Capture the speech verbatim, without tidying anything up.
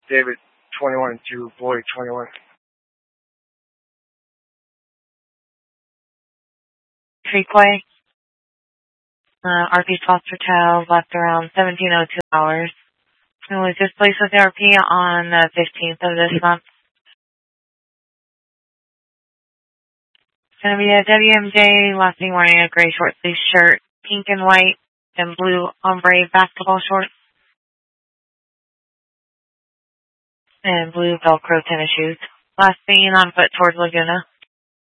David twenty-one to Boyd twenty-one. Creekway. Uh, R P foster child left around seventeen oh two hours. It was displaced with R P on the fifteenth of this month. It's going to be a W M J last thing wearing a gray short sleeve shirt, pink and white, and blue ombre basketball shorts, and blue Velcro tennis shoes. Last seen on foot towards Laguna.